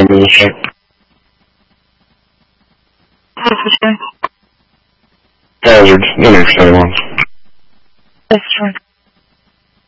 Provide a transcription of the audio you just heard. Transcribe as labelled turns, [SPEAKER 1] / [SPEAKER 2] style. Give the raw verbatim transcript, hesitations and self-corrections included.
[SPEAKER 1] Google check.
[SPEAKER 2] Officer.
[SPEAKER 1] Hazard, the next day one.
[SPEAKER 2] Yes, sir.